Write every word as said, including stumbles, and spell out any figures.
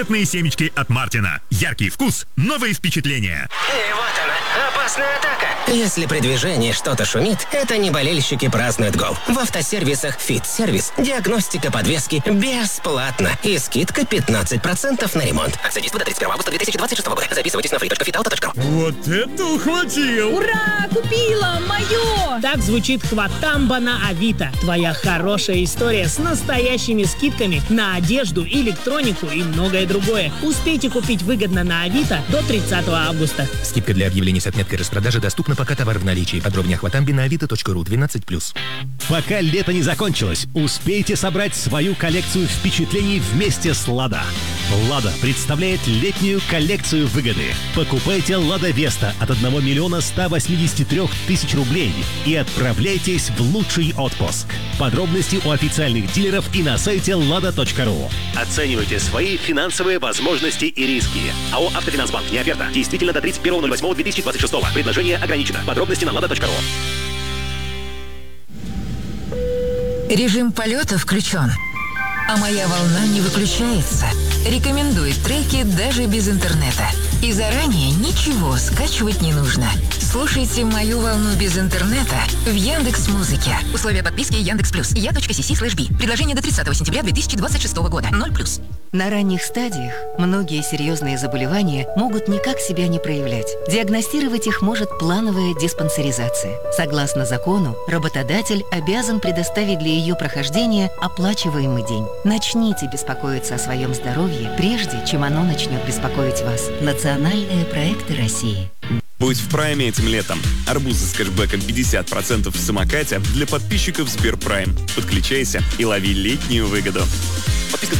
Конфетные семечки от Мартина. Яркий вкус, новые впечатления. И вот она, опасная атака. Если при движении что-то шумит, это не болельщики празднуют гол. В автосервисах «Фит-сервис» диагностика подвески бесплатно. И скидка пятнадцать процентов на ремонт. Акция действует до тридцать первого августа две тысячи двадцать шестого года. Записывайтесь на фри точка фит авто точка ру. Вот это ухватил! Ура! Купила! Мое! Так звучит «Хватамба» на Авито. Твоя хорошая история с настоящими скидками на одежду, электронику и многое другое. Успейте купить выгодно на Авито до тридцатого августа. Скидка для объявлений с отметкой распродажи доступна, пока товар в наличии. Подробнее о «Хватамбе» на авито точка ру. двенадцать плюс. Пока лето не закончилось, успейте собрать свою коллекцию впечатлений вместе с «Лада». «Лада» представляет летнюю коллекцию выгоды. Покупайте «Лада Веста» от одного миллиона ста восьмидесяти трёх тысяч рублей и отправляйтесь в лучший отпуск. Подробности у официальных дилеров и на сайте лада точка ру. Оценивайте свои финансовые возможности и риски. АО «Автофинансбанк». Не оферта. Действительно до тридцать первого ноль восьмого две тысячи двадцать шестого. Предложение ограничено. Подробности на лада точка ру. Режим полета включен, а моя волна не выключается. Рекомендует треки даже без интернета. И заранее ничего скачивать не нужно. Слушайте мою волну без интернета в Яндекс.Музыке. Условия подписки Яндекс Плюс. Я.си слэш би. Предложение до тридцатого сентября две тысячи двадцать шестого года. ноль плюс. На ранних стадиях многие серьезные заболевания могут никак себя не проявлять. Диагностировать их может плановая диспансеризация. Согласно закону, работодатель обязан предоставить для ее прохождения оплачиваемый день. Начните беспокоиться о своем здоровье, прежде чем оно начнет беспокоить вас. Национальные проекты России. Будь в прайме этим летом. Арбузы с кэшбэком пятьдесят процентов в самокате для подписчиков Сберпрайм. Подключайся и лови летнюю выгоду. Подписка